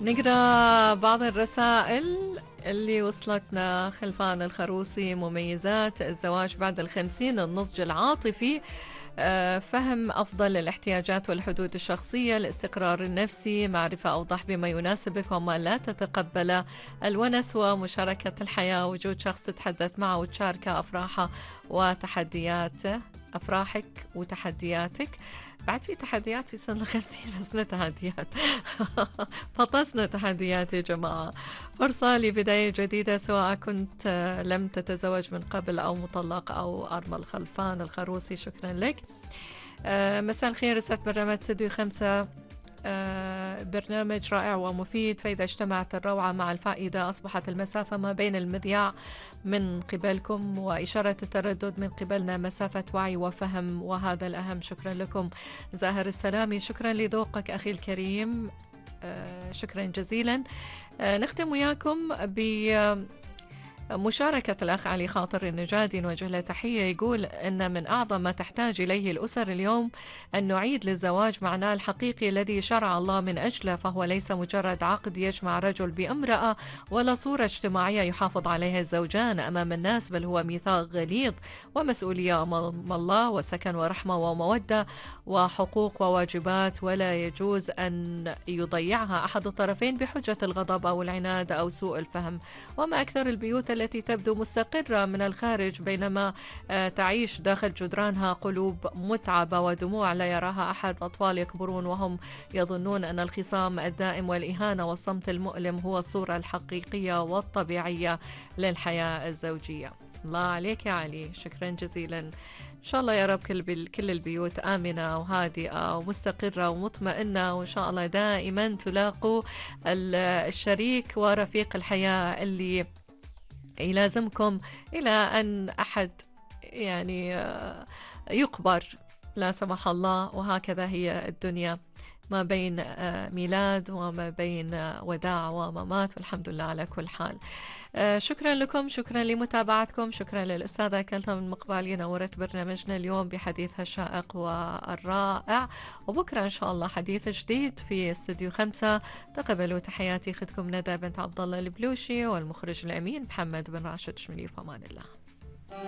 نقرأ بعض الرسائل اللي وصلتنا. خلفان الخروصي: مميزات الزواج بعد ال50: النضج العاطفي، فهم أفضل الاحتياجات والحدود الشخصية، الاستقرار النفسي، معرفة أوضح بما يناسبك وما لا تتقبله، الونس ومشاركة الحياة، وجود شخص تتحدث معه وتشاركه أفراحه وتحدياته، أفراحك وتحدياتك. بعد في تحديات في سنة 50 بس تحديات. فطسنا تحديات يا جماعة. فرصة لبداية جديدة سواء كنت لم تتزوج من قبل أو مطلق أو أرمل. خلفان الخروسي: شكرا لك. مساء الخير، رسالة برنامج استوديو 5. برنامج رائع ومفيد، فإذا اجتمعت الروعة مع الفائدة أصبحت المسافة ما بين المذياع من قبلكم وإشارة التردد من قبلنا مسافة وعي وفهم، وهذا الأهم. شكرا لكم. زاهر السلامي: شكرا لذوقك أخي الكريم، شكرا جزيلا. نختم وياكم مشاركة الأخ علي خاطر النجادي، نوجه له تحية. يقول إن من أعظم ما تحتاج إليه الأسر اليوم أن نعيد للزواج معناه الحقيقي الذي شرع الله من أجله، فهو ليس مجرد عقد يجمع رجل بامرأة ولا صورة اجتماعية يحافظ عليها الزوجان أمام الناس، بل هو ميثاق غليظ ومسؤولية أمام الله وسكن ورحمة ومودة وحقوق وواجبات، ولا يجوز أن يضيعها أحد الطرفين بحجة الغضب أو العناد أو سوء الفهم. وما أكثر البيوت التي تبدو مستقرة من الخارج بينما تعيش داخل جدرانها قلوب متعبة ودموع لا يراها أحد، أطفال يكبرون وهم يظنون أن الخصام الدائم والإهانة والصمت المؤلم هو الصورة الحقيقية والطبيعية للحياة الزوجية. الله عليك يا علي، شكرا جزيلا. إن شاء الله يا رب كل البيوت آمنة وهادئة ومستقرة ومطمئنة، وإن شاء الله دائما تلاقوا الشريك ورفيق الحياة اللي يلازمكم إلى أن أحد يعني يقبر لا سمح الله. وهكذا هي الدنيا، ما بين ميلاد وما بين وداع وممات، والحمد لله على كل حال. شكرا لكم، شكرا لمتابعتكم، شكرا للأستاذة كلثم المقبالي، نورت برنامجنا اليوم بحديثها الشائق والرائع. وبكرة إن شاء الله حديث جديد في استوديو 5. تقبلوا تحياتي، أختكم ندى بنت عبد الله البلوشي، والمخرج الأمين محمد بن راشد شملي. في أمان الله.